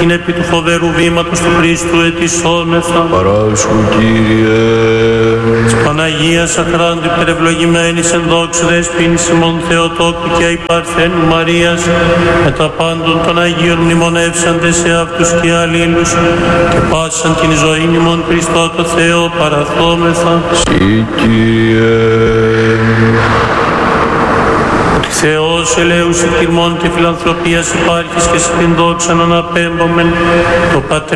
την επί του φοβερού βήματος του Χριστού ετισόμεθα. Παράσχου, Κύριε. Της Παναγίας αχράντου υπερευλογημένης εν δόξου δεσποίνης ημών Θεοτόκου και η Παρθένου Μαρίας, με τα πάντων των Αγίων μνημονεύσαντες σε αυτούς και αλλήλους, και πάσαν την ζωή ημών Χριστό το Θεό παραθόμεθα. Συ, Κύριε. Ότι Θεός ελέους εκτιμών και φιλανθρωπίας υπάρχεις και στην δόξαν αναπέμπομεν το Πατρί